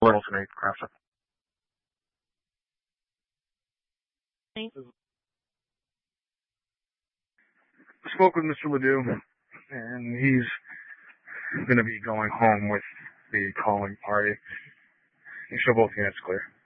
alternate graphic. I spoke with Mr. Ledoux, and he's going to be going home with the calling party. You show both units clear.